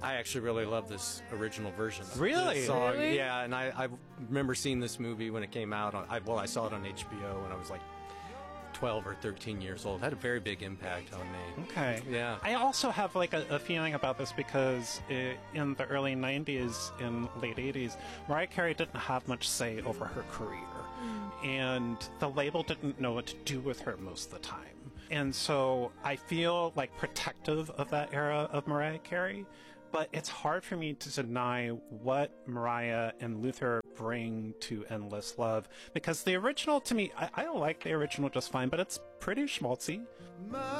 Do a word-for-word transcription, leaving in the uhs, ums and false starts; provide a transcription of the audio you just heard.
I actually really love this original version. Of Really? this song. Really? Yeah, and I, I remember seeing this movie when it came out. On, I, well, I saw it on H B O when I was like twelve or thirteen years old. It had a very big impact on me. Okay. Yeah. I also have like a, a feeling about this because it, in the early nineties and late eighties, Mariah Carey didn't have much say over her career. And the label didn't know what to do with her most of the time. And so I feel like protective of that era of Mariah Carey, but it's hard for me to deny what Mariah and Luther bring to Endless Love, because the original, to me, I, I like the original just fine, but it's pretty schmaltzy.